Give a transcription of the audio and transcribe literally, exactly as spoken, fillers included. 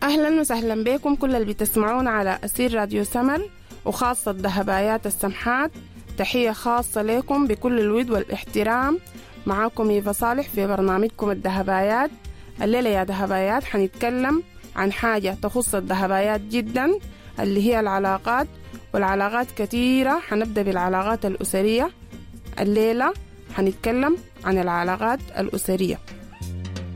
أهلا وسهلا بكم كل اللي بتسمعون على أسير راديو سمر وخاصة ذهبايات السمحات. تحية خاصة لكم بكل الود والاحترام. معاكم إيفا صالح في برنامجكم الذهبايات. الليلة يا ذهبايات حنتكلم عن حاجة تخص الذهبايات جدا، اللي هي العلاقات. والعلاقات كثيرة، حنبدأ بالعلاقات الأسرية. الليلة حنتكلم عن العلاقات الأسرية.